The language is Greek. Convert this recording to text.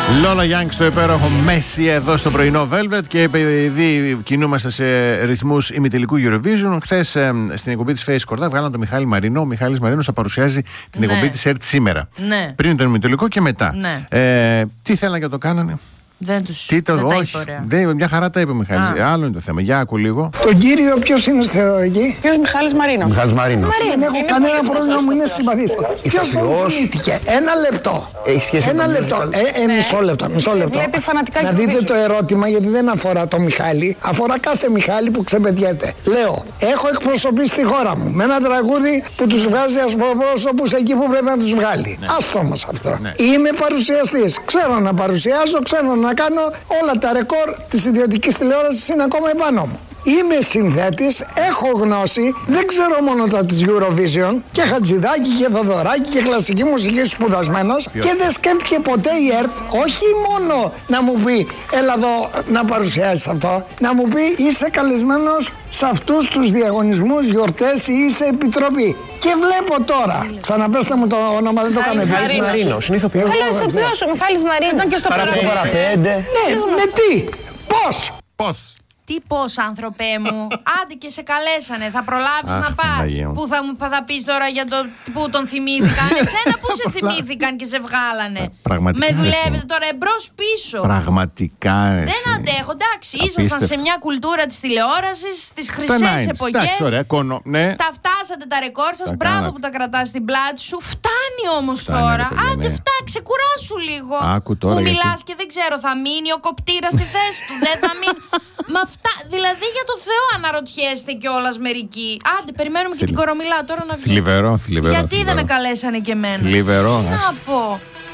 Λόλα Γιάνγκ στο υπέροχο Μέση εδώ στο πρωινό Velvet. Και επειδή κινούμαστε σε ρυθμούς ημιτελικού Eurovision, χθες στην εκπομπή της Face Κορδά βγάλαν τον Μιχάλη Μαρίνο. Ο Μιχάλης Μαρίνος θα παρουσιάζει την εκπομπή της ΕΡΤ σήμερα. Πριν τον ημιτελικό και μετά. Τι θέλανε και το κάνανε. Δεν τους τα είπε. Μια χαρά τα είπε ο Μιχάλης. Άλλο είναι το θέμα. Για άκου λίγο. Τον κύριο, ποιος είναι εκεί? Κύριος Μιχάλης Μαρίνο. Μιχάλης Μαρίνο. Δεν έχω κανένα πρόβλημα, μου είναι συμπαθής. Ποιος τον θυμήθηκε? Ένα λεπτό. Ένα λεπτό. Μισό λεπτό. Να δείτε το ερώτημα, γιατί δεν αφορά το Μιχάλη. Αφορά κάθε Μιχάλη που ξεπετιέται. Λέω, έχω εκπροσωπήσει τη χώρα μου με ένα τραγούδι που τους βγάζει ασπροπρόσωπους εκεί που πρέπει να τους βγάλει. Άστο όμως αυτό. Είμαι παρουσιαστής. Ξέρω να παρουσιάζω, ξέρω να κάνω, όλα τα ρεκόρ της ιδιωτικής τηλεόρασης είναι ακόμα επάνω μου. Είμαι συνθέτης, έχω γνώση, δεν ξέρω μόνο τα της Eurovision, και Χατζηδάκη και Θοδωράκη και κλασική μουσική σπουδασμένος, και δεν σκέφτηκε ποτέ η ΕΡΤ όχι μόνο να μου πει έλα εδώ να παρουσιάσεις αυτό, να μου πει είσαι καλεσμένος σε αυτούς τους διαγωνισμούς, γιορτές ή είσαι επιτροπή. Και βλέπω τώρα, ξαναπέστε μου το όνομα, δεν το κάνω επίσης. Μιχάλης Μαρίνος, είναι ηθοποιός. Καλώς ηθοποιός ο Μιχάλης Μαρίνος. Ήταν και στο παραπέντε. Ναι, με τι, πώς. Τι πώς, άνθρωπέ μου. Άντε και σε καλέσανε. Θα προλάβεις να πας. Πού θα πεις τώρα για το που τον θυμήθηκαν? Εσένα που σε θυμήθηκαν και σε βγάλανε? Με δουλεύετε τώρα εμπρός πίσω. Πραγματικά. Δεν αντέχω. Εντάξει, ήσασταν σε μια κουλτούρα της τηλεόρασης, τις χρυσές εποχές. Τα φτάσατε τα ρεκόρ σας. Μπράβο που τα κρατάς στην πλάτη σου. Φτάνει όμως τώρα. Άντε φτάξε, κουράσου λίγο. Που μιλάς και δεν ξέρω, θα μείνει ο κοπτήρας στη θέση του? Δεν θα μείνει. Μα αυτά, δηλαδή για το Θεό αναρωτιέστε κιόλας μερικοί. Άντε, περιμένουμε και την Κορομιλά τώρα να βγει. Θλιβερό. Γιατί δεν με καλέσανε και εμένα? Θλιβερό. Τι να πω.